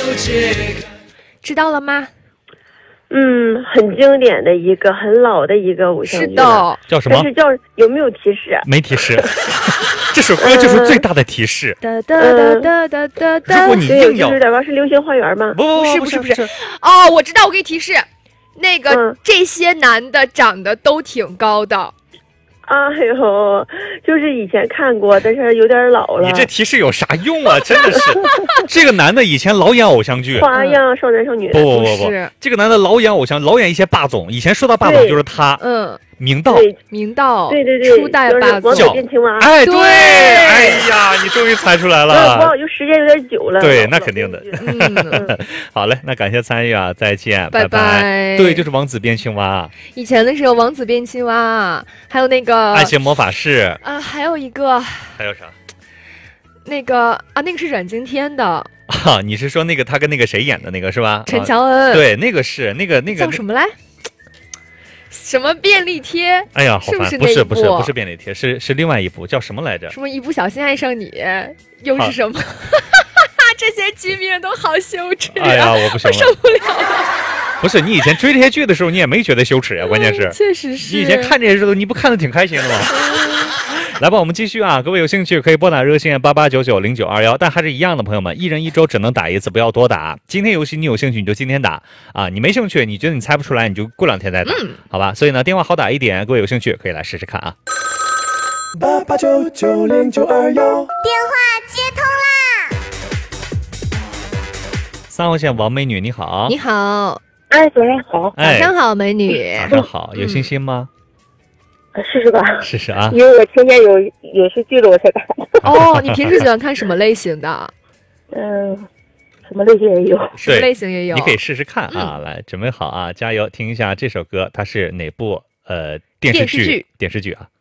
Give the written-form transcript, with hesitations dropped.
知道了吗？ 很经典的一个，很老的一个偶像剧。 是的， 叫什么？ 但是有没有提示？ 没提示。这首歌就是最大的提示。 哒哒哒哒哒哒。 如果你硬要， 就是是流星花园吗？ 不是。哦，我知道，我给你提示，那个这些男的长得都挺高的。 哎呦，就是以前看过，但是有点老了。 你这提示有啥用啊？真的是，这个男的以前老演偶像剧， 花样少男少女。 不，这个男的老演偶像，老演一些霸总。以前说到霸总就是他，明道， 对， 初代霸总， 王子变青蛙。 哎，对，哎呀，你终于猜出来了。 哇，就时间有点久了。 对，那肯定的。好嘞，那感谢参与啊，再见，拜拜。对，就是王子变青蛙。 以前的时候，王子变青蛙，还有那个爱情魔法师啊，还有一个， 还有啥？ 那个是阮经天的啊，你是说那个他跟那个谁演的那个是吧？ 陈乔恩。 对，那个是那个叫什么来？什么便利贴？ 哎呀，好烦！不是便利贴，是另外一部，叫什么来着？ 什么一不小心爱上你，又是什么？这些剧名都好羞耻啊！ 哎呀，我不行了， 我受不了了。 不是你以前追这些剧的时候，你也没觉得羞耻呀？关键是， 确实是。 你以前看这些时候，你不看的挺开心的吗？来吧，我们继续啊！各位有兴趣可以拨打热线88990921，但还是一样的，朋友们，一人一周只能打一次，不要多打。今天游戏你有兴趣你就今天打啊，你没兴趣，你觉得你猜不出来，你就过2天再打，好吧？所以呢，电话好打一点，各位有兴趣可以来试试看啊。 88990921，电话接通啦 ！3号线王美女，你好。 你好。 哎，早上好。 早上好，美女。 早上好，有信心吗？ 试试吧， 试试啊！ 因为我天天有影视剧了，我才打。 哦，你平时喜欢看什么类型的？ 什么类型也有， 什么类型也有， 你可以试试看啊！来，准备好啊，加油！听一下这首歌，它是哪部电视剧啊？